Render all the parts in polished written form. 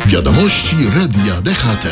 Wiadomości Radia DHT.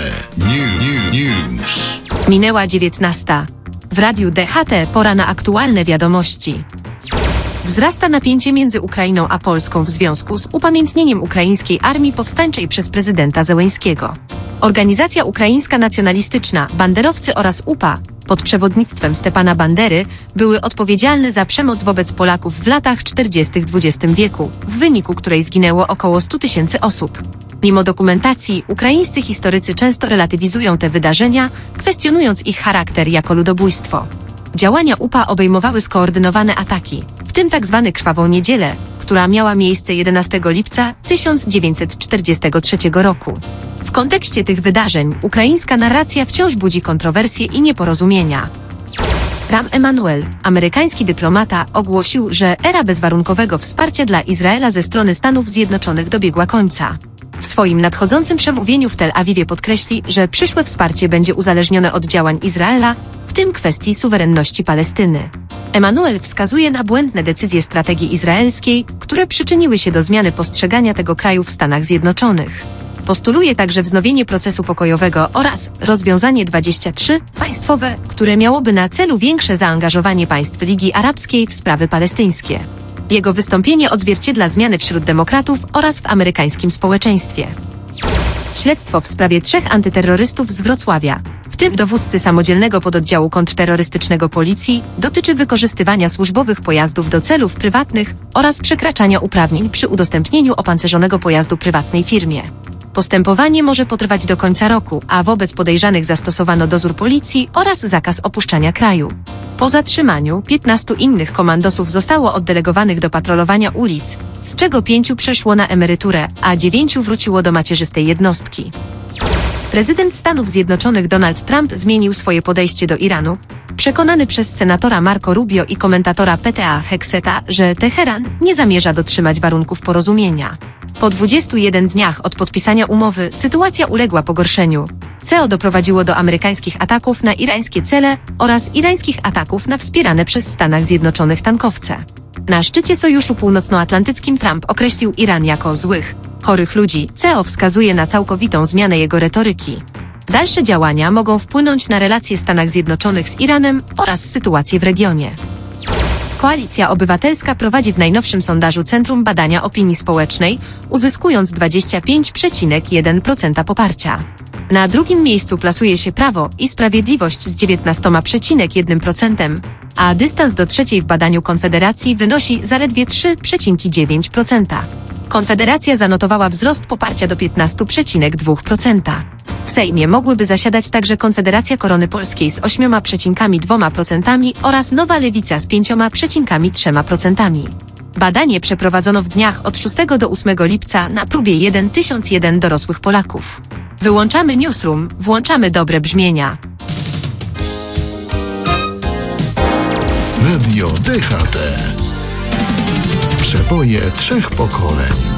News. Minęła 19. W Radiu DHT pora na aktualne wiadomości. Wzrasta napięcie między Ukrainą a Polską w związku z upamiętnieniem ukraińskiej armii powstańczej przez prezydenta Zełenskiego. Organizacja ukraińska nacjonalistyczna, banderowcy oraz UPA pod przewodnictwem Stepana Bandery były odpowiedzialne za przemoc wobec Polaków w latach 40. XX wieku, w wyniku której zginęło około 100 000 osób. Mimo dokumentacji, ukraińscy historycy często relatywizują te wydarzenia, kwestionując ich charakter jako ludobójstwo. Działania UPA obejmowały skoordynowane ataki, w tym tzw. Krwawą Niedzielę, która miała miejsce 11 lipca 1943 roku. W kontekście tych wydarzeń ukraińska narracja wciąż budzi kontrowersje i nieporozumienia. Rahm Emanuel, amerykański dyplomata, ogłosił, że era bezwarunkowego wsparcia dla Izraela ze strony Stanów Zjednoczonych dobiegła końca. W swoim nadchodzącym przemówieniu w Tel Awiwie podkreśli, że przyszłe wsparcie będzie uzależnione od działań Izraela, w tym kwestii suwerenności Palestyny. Emanuel wskazuje na błędne decyzje strategii izraelskiej, które przyczyniły się do zmiany postrzegania tego kraju w Stanach Zjednoczonych. Postuluje także wznowienie procesu pokojowego oraz rozwiązanie 23 państwowe, które miałoby na celu większe zaangażowanie państw Ligi Arabskiej w sprawy palestyńskie. Jego wystąpienie odzwierciedla zmiany wśród demokratów oraz w amerykańskim społeczeństwie. Śledztwo w sprawie 3 antyterrorystów z Wrocławia, w tym dowódcy samodzielnego pododdziału kontrterrorystycznego policji, dotyczy wykorzystywania służbowych pojazdów do celów prywatnych oraz przekraczania uprawnień przy udostępnieniu opancerzonego pojazdu prywatnej firmie. Postępowanie może potrwać do końca roku, a wobec podejrzanych zastosowano dozór policji oraz zakaz opuszczania kraju. Po zatrzymaniu 15 innych komandosów zostało oddelegowanych do patrolowania ulic, z czego 5 przeszło na emeryturę, a 9 wróciło do macierzystej jednostki. Prezydent Stanów Zjednoczonych Donald Trump zmienił swoje podejście do Iranu, przekonany przez senatora Marco Rubio i komentatora PTA Hegseta, że Teheran nie zamierza dotrzymać warunków porozumienia. Po 21 dniach od podpisania umowy sytuacja uległa pogorszeniu. CO doprowadziło do amerykańskich ataków na irańskie cele oraz irańskich ataków na wspierane przez Stanach Zjednoczonych tankowce. Na szczycie Sojuszu Północnoatlantyckim Trump określił Iran jako złych, chorych ludzi. CO wskazuje na całkowitą zmianę jego retoryki. Dalsze działania mogą wpłynąć na relacje Stanów Zjednoczonych z Iranem oraz sytuację w regionie. Koalicja Obywatelska prowadzi w najnowszym sondażu Centrum Badania Opinii Społecznej, uzyskując 25,1% poparcia. Na drugim miejscu plasuje się Prawo i Sprawiedliwość z 19,1%, a dystans do trzeciej w badaniu Konfederacji wynosi zaledwie 3,9%. Konfederacja zanotowała wzrost poparcia do 15,2%. W Sejmie mogłyby zasiadać także Konfederacja Korony Polskiej z 8,2% oraz Nowa Lewica z 5,3%. Badanie przeprowadzono w dniach od 6 do 8 lipca na próbie 1001 dorosłych Polaków. Wyłączamy newsroom, włączamy dobre brzmienia. Radio DHT. Przeboje 3 pokoleń.